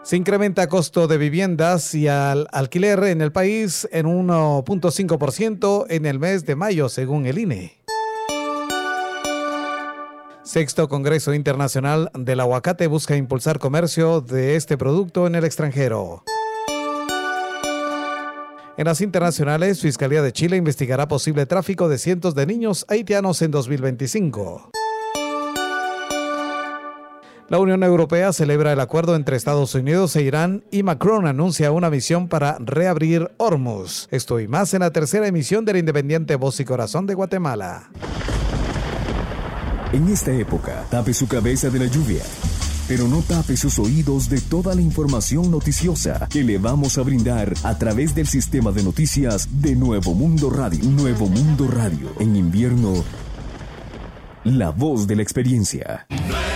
Se incrementa costo de viviendas y al alquiler en el país en 1.5% en el mes de mayo, según el INE. Sexto Congreso Internacional del Aguacate busca impulsar comercio de este producto en el extranjero. En las internacionales, Fiscalía de Chile investigará posible tráfico de cientos de niños haitianos en 2025. La Unión Europea celebra el acuerdo entre Estados Unidos e Irán y Macron anuncia una misión para reabrir Hormuz. Esto y más en la tercera emisión del Independiente Voz y Corazón de Guatemala. En esta época, tape su cabeza de la lluvia, pero no tape sus oídos de toda la información noticiosa que le vamos a brindar a través del sistema de noticias de Nuevo Mundo Radio. Nuevo Mundo Radio. En invierno, la voz de la experiencia.